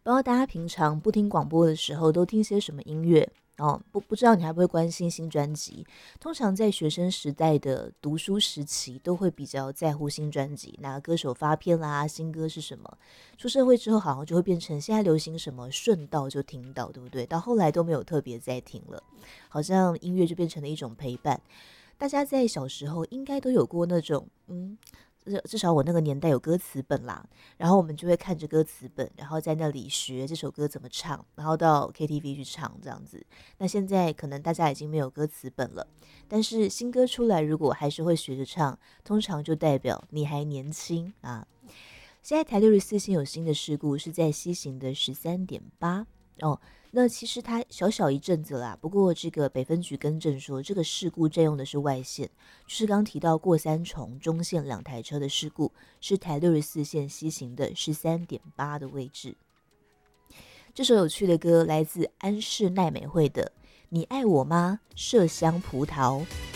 不知道大家平常不听广播的时候都听些什么音乐哦？不知道你还不会关心新专辑？通常在学生时代的读书时期，都会比较在乎新专辑，哪个歌手发片啦，新歌是什么。出社会之后，好像就会变成现在流行什么，顺道就听到，对不对？到后来都没有特别在听了，好像音乐就变成了一种陪伴。大家在小时候应该都有过那种，至少我那个年代有歌词本啦，然后我们就会看着歌词本，然后在那里学这首歌怎么唱，然后到 KTV 去唱这样子。那现在可能大家已经没有歌词本了，但是新歌出来，如果还是会学着唱，通常就代表你还年轻啊。现在台64线有新的事故，是在西行的13.8哦。那其实它小小一阵子啦，不过这个北分局更正说，这个事故占用的是外线，就是刚提到过三重中线2台车的事故，是台64线西行的13.8的位置。这首有趣的歌来自安室奈美惠的《你爱我吗？麝香葡萄》。